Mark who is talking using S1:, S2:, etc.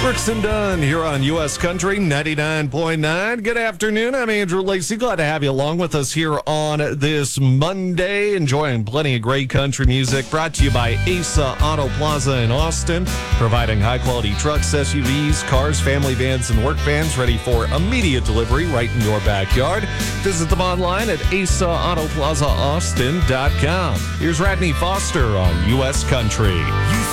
S1: Brooks and Dunn here on U.S. Country 99.9. Good afternoon. I'm Andrew Lacey. Glad to have you along with us here on this Monday. Enjoying plenty of great country music. Brought to you by Asa Auto Plaza in Austin. Providing high-quality trucks, SUVs, cars, family vans, and work vans ready for immediate delivery right in your backyard. Visit them online at AsaAutoPlazaAustin.com. Here's Radney Foster on U.S. Country.